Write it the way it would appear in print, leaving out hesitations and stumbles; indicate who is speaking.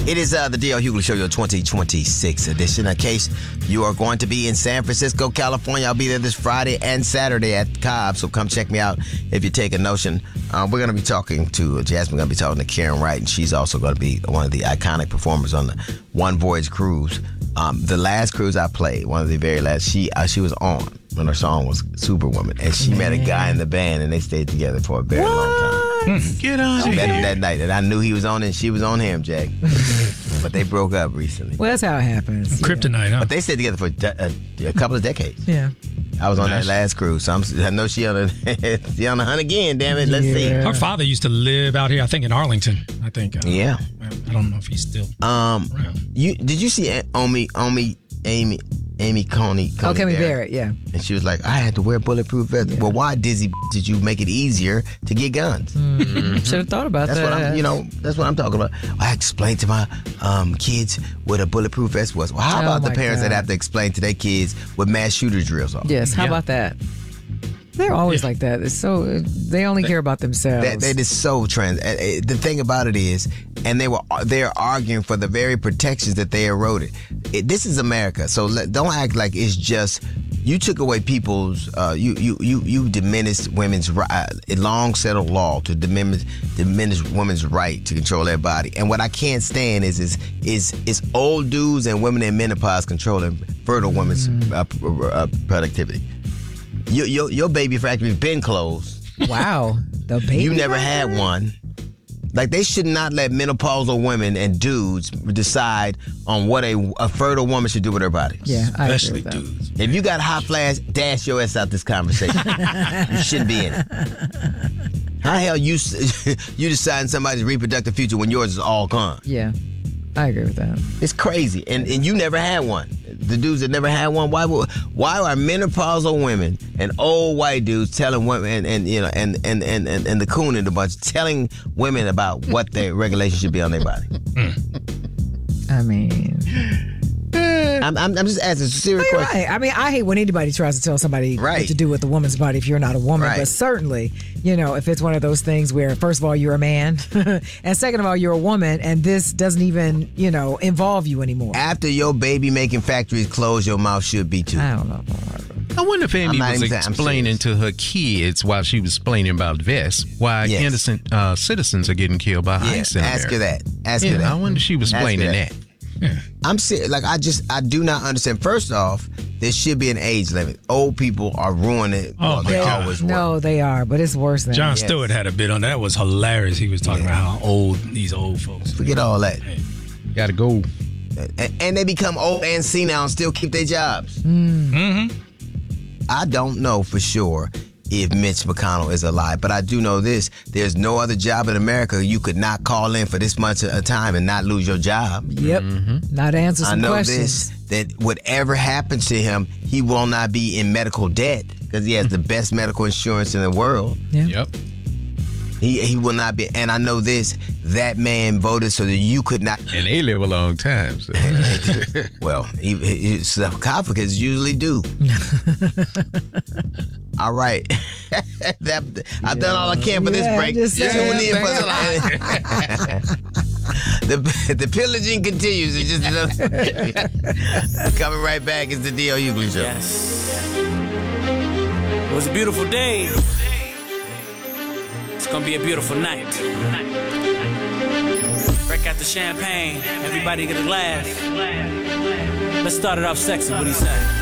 Speaker 1: It is the D.L. Hughley Show, your 2026 edition. In case you are going to be in San Francisco, California, I'll be there this Friday and Saturday at Cobb, so come check me out if you take a notion. We're going to be talking to Jasmine, going to be talking to Karen Wright, and she's also going to be one of the iconic performers on the One Voyage cruise. The last cruise I played, one of the very last, she was on when her song was Superwoman, and she met a guy in the band, and they stayed together for a very long time.
Speaker 2: Get on
Speaker 1: I
Speaker 2: it.
Speaker 1: met him that night, and I knew he was on it, and she was on him, Jack. But they broke up recently.
Speaker 3: Well, that's how it happens.
Speaker 2: Kryptonite, huh?
Speaker 1: But they stayed together for a couple of decades.
Speaker 3: Yeah.
Speaker 1: I was on that last cruise, so I know she on the hunt again, damn it. Let's see.
Speaker 2: Her father used to live out here, I think, in Arlington. I think.
Speaker 1: Yeah.
Speaker 2: I don't know if he's still around.
Speaker 1: Did you see Amy Coney
Speaker 3: Barrett, yeah.
Speaker 1: And she was like, I had to wear bulletproof vests. Yeah. Well, why, dizzy, did you make it easier to get guns?
Speaker 3: Should have thought about that.
Speaker 1: That's what I'm talking about. I explained to my kids what a bulletproof vest was. Well, how about the parents that have to explain to their kids what mass shooter drills are?
Speaker 3: Yes, how about that? They're always like that. It's so they only care about themselves.
Speaker 1: That is so trans. The thing about it is, and they're arguing for the very protections that they eroded. This is America, so don't act like it's just you took away people's. You diminished women's long settled law to diminish women's right to control their body. And what I can't stand is old dudes and women in menopause controlling fertile women's productivity. Your baby factory's been closed.
Speaker 3: Wow. The baby
Speaker 1: You never
Speaker 3: factory?
Speaker 1: had one. Like, they should not let menopausal women and dudes decide on what a fertile woman should do with her body.
Speaker 3: Yeah, I
Speaker 2: Especially
Speaker 3: agree with
Speaker 2: dudes.
Speaker 1: If you got hot flash, dash your ass out this conversation. You shouldn't be in it. How the hell you deciding somebody's reproductive future when yours is all gone?
Speaker 3: Yeah, I agree with that.
Speaker 1: It's crazy. And you never had one. The dudes that never had one, why are menopausal women and old white dudes telling women and the coon in the bunch telling women about what their regulation should be on their body?
Speaker 3: I mean,
Speaker 1: I'm just asking a serious question.
Speaker 3: right. I mean, I hate when anybody tries to tell somebody what to do with a woman's body if you're not a woman.
Speaker 1: Right.
Speaker 3: But certainly, if it's one of those things where, first of all, you're a man, and second of all, you're a woman, and this doesn't even, involve you anymore.
Speaker 1: After your baby making factories close, your mouth should be too.
Speaker 3: I don't know.
Speaker 4: I wonder if Amy
Speaker 1: I'm
Speaker 4: was
Speaker 1: not even-
Speaker 4: explaining to her kids while she was explaining about vests why
Speaker 1: Yes.
Speaker 4: innocent citizens are getting killed by ICE. in
Speaker 1: Ask her
Speaker 4: America.
Speaker 1: that. Ask her that.
Speaker 4: I wonder if she was
Speaker 1: Ask her
Speaker 4: explaining
Speaker 1: that.
Speaker 4: that.
Speaker 1: I'm serious. Like, I do not understand. First off, there should be an age limit. Old people are ruining it.
Speaker 2: Oh, my
Speaker 1: they
Speaker 2: God.
Speaker 1: always were.
Speaker 3: No, they are, but it's worse than
Speaker 2: John
Speaker 3: that.
Speaker 2: Stewart had a bit on that. That was hilarious. He was talking about how old these old folks.
Speaker 1: Forget all that.
Speaker 4: Gotta go.
Speaker 1: And they become old and senile and still keep their jobs.
Speaker 2: Mm-hmm.
Speaker 1: I don't know for sure if Mitch McConnell is alive, but I do know this. There's no other job in America you could not call in for this much of a time and not lose your job.
Speaker 3: Yep. Not answer some
Speaker 1: I know
Speaker 3: questions.
Speaker 1: that whatever happens to him, he will not be in medical debt because he has the best medical insurance in the world.
Speaker 3: Yeah.
Speaker 4: Yep.
Speaker 1: He will not be, and I know this, that man voted so that you could not.
Speaker 4: And they live a long time. So.
Speaker 1: Well, sarcophagus usually do. All right. I've done all I can for this break.
Speaker 3: just saying,
Speaker 1: Tune in for the pillaging continues. It's just coming right back. It's the D.L. Hughley Show.
Speaker 5: Yes. It was a beautiful day. It's gonna be a beautiful night. Break out the champagne. Everybody get a laugh. Let's start it off sexy. What do you say?